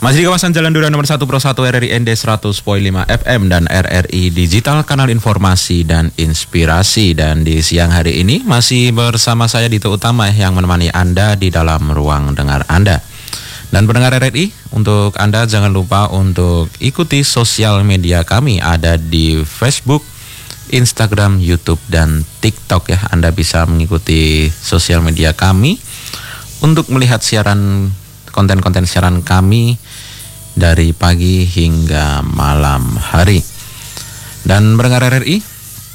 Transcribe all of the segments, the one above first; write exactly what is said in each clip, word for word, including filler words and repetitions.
Masih di kawasan Jalan Durian nomor satu Pro satu R R I N D seratus koma lima F M dan R R I Digital, kanal informasi dan inspirasi. Dan di siang hari ini masih bersama saya Dito Utama yang menemani Anda di dalam ruang dengar Anda. Dan pendengar R R I, untuk Anda jangan lupa untuk ikuti sosial media kami, ada di Facebook, Instagram, YouTube, dan TikTok ya. Anda bisa mengikuti sosial media kami untuk melihat siaran konten-konten siaran kami dari pagi hingga malam hari. Dan pendengar R R I,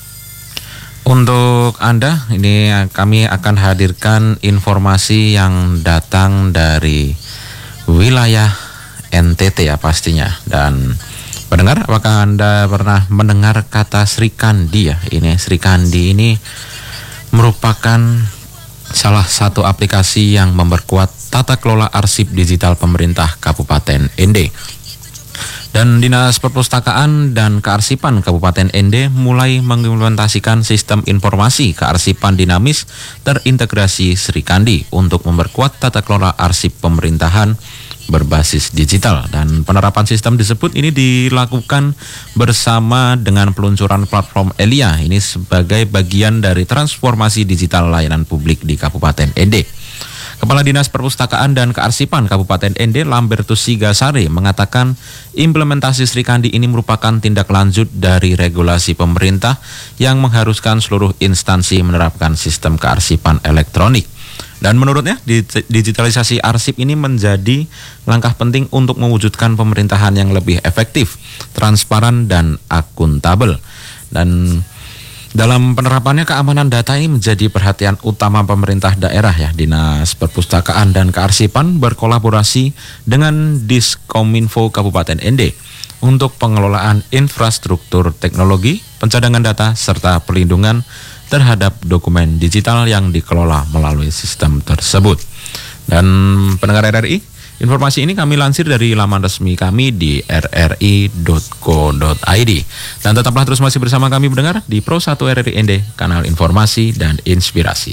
untuk Anda ini kami akan hadirkan informasi yang datang dari wilayah N T T ya pastinya. Dan pendengar, apakah Anda pernah mendengar kata Sri Kandi ya? Ini Sri Kandi ini merupakan salah satu aplikasi yang memperkuat tata kelola arsip digital pemerintah Kabupaten N D. Dan Dinas Perpustakaan dan Kearsipan Kabupaten N D mulai mengimplementasikan sistem informasi kearsipan dinamis terintegrasi Sri Kandi untuk memperkuat tata kelola arsip pemerintahan berbasis digital. Dan penerapan sistem tersebut ini dilakukan bersama dengan peluncuran platform Elia ini sebagai bagian dari transformasi digital layanan publik di Kabupaten N D. Kepala Dinas Perpustakaan dan Kearsipan Kabupaten N D, Lambertus Sigasari, mengatakan implementasi Sri Kandi ini merupakan tindak lanjut dari regulasi pemerintah yang mengharuskan seluruh instansi menerapkan sistem kearsipan elektronik. Dan menurutnya, digitalisasi arsip ini menjadi langkah penting untuk mewujudkan pemerintahan yang lebih efektif, transparan, dan akuntabel. Dan dalam penerapannya, keamanan data ini menjadi perhatian utama pemerintah daerah ya. Dinas Perpustakaan dan Kearsipan berkolaborasi dengan Diskominfo Kabupaten N D untuk pengelolaan infrastruktur teknologi, pencadangan data, serta perlindungan terhadap dokumen digital yang dikelola melalui sistem tersebut. Dan pendengar R R I, informasi ini kami lansir dari laman resmi kami di r r i dot co dot i d. Dan tetaplah terus masih bersama kami mendengar di Pro satu R R I N D, kanal informasi dan inspirasi.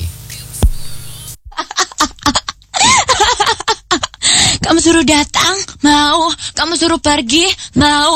Kamu suruh datang, mau. Kamu suruh pergi, mau.